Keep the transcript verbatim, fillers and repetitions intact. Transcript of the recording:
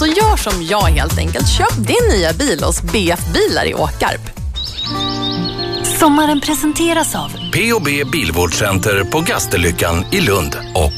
Så gör som jag helt enkelt. Köp din nya bil hos B F Bilar i Åkarp. Sommaren presenteras av P och B Bilvårdscenter på Gasterlyckan i Lund och